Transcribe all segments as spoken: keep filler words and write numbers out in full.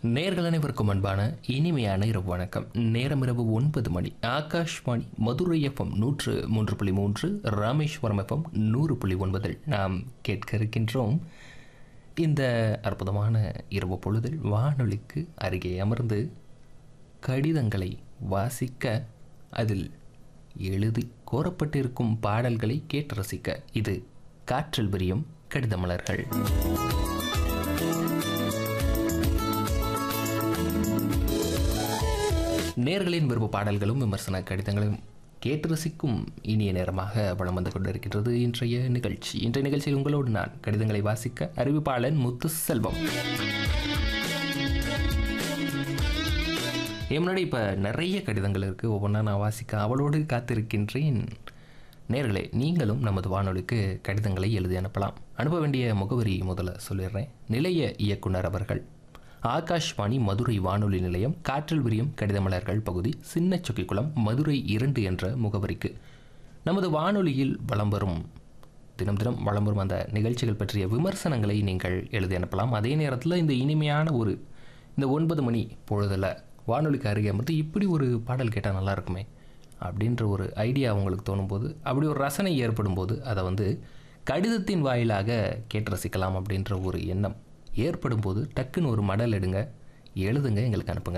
நேர்கள் அனைவருக்கும் அன்பான இனிமையான இரவு வணக்கம். நேரம் இரவு ஒன்பது மணி. ஆகாஷ்வாணி மதுரை எஃப்எம் நூற்று மூன்று புள்ளி மூன்று, ராமேஸ்வரம் எஃப்எம் நூறு புள்ளி ஒன்பதில் நாம் கேட்க இருக்கின்றோம். இந்த அற்புதமான இரவு பொழுதில் வானொலிக்கு அருகே அமர்ந்து கடிதங்களை வாசிக்க, அதில் எழுதி கோரப்பட்டிருக்கும் பாடல்களை கேட்டு ரசிக்க இது காற்றில் விரியும் கடித மலர்கள். நேர்களின் விருப்ப பாடல்களும் விமர்சன கடிதங்களும் கேட்டு ரசிக்கும் இனிய நேரமாக வளம் வந்து கொண்டிருக்கின்றது இன்றைய நிகழ்ச்சி. இன்றைய நிகழ்ச்சியில் உங்களோடு நான் கடிதங்களை வாசிக்க அறிவிப்பாளன் முத்து செல்வம். என் முன்னாடி இப்போ நிறைய கடிதங்கள் இருக்குது, ஒவ்வொன்றா நான் வாசிக்க அவளோடு காத்திருக்கின்றேன். நேர்களே, நீங்களும் நமது வானொலிக்கு கடிதங்களை எழுதி அனுப்பலாம். அனுப்ப வேண்டிய முகவரி முதல்ல சொல்லிடுறேன். நிலைய இயக்குனர் அவர்கள், ஆகாஷ்வாணி மதுரை வானொலி நிலையம், காற்றில் விரியும் கடிதமலர்கள் பகுதி, சின்ன சொக்கிக்குளம், மதுரை இரண்டு என்ற முகவரிக்கு நமது வானொலியில் வலம் வரும் தினம் தினம் வலம் வரும் அந்த நிகழ்ச்சிகள் பற்றிய விமர்சனங்களை நீங்கள் எழுதி அனுப்பலாம். அதே நேரத்தில் இந்த இனிமையான ஒரு இந்த ஒன்பது மணி பொழுதில் வானொலிக்கு அருகே அமர்ந்து இப்படி ஒரு பாடல் கேட்டால் நல்லா இருக்குமே அப்படின்ற ஒரு ஐடியா உங்களுக்கு தோணும்போது, அப்படி ஒரு ரசனை ஏற்படும் போது அதை வந்து கடிதத்தின் வாயிலாக கேட்டு ரசிக்கலாம் அப்படின்ற ஒரு எண்ணம் ஏற்படும் போது டக்குன்னு ஒரு மடல் எடுங்க, எழுதுங்க, எங்களுக்கு அனுப்புங்க.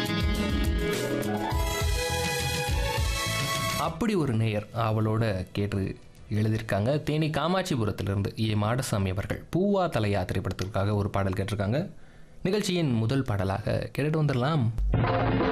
அப்படி ஒரு நேயர் அவளோட கேட்டு எழுதியிருக்காங்க. தேனி காமாட்சிபுரத்திலிருந்து ஏ மாடசாமி அவர்கள் பூவா தலையா திரைப்படத்திற்காக ஒரு பாடல் கேட்டிருக்காங்க. நிகழ்ச்சியின் முதல் பாடலாக கேட்டுட்டு வந்துடலாம்.